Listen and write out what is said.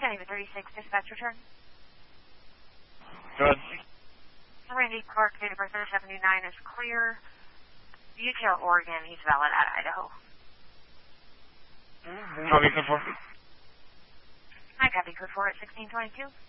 Geneva 36, dispatch return. Good. Randy Clark, date of birth 79 is clear. Utah, Oregon, he's valid at Idaho. Copy, code 4. I copy code 4 at 1622.